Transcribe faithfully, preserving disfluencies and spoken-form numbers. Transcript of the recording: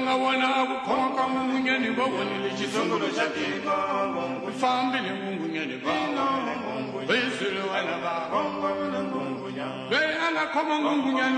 nga wana kukhoma ka mungunyani va vonile xisongolo xa tiko u fambile mungunyani va vesile vana va loyi a nga khoma mungunyani